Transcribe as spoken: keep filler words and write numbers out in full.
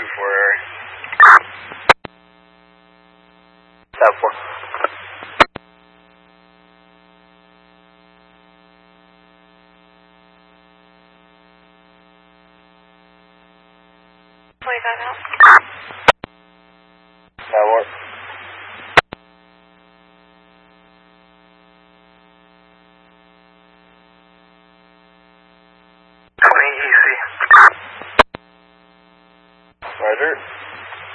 for South four. twenty-five out. That works. Copy, E C. Roger.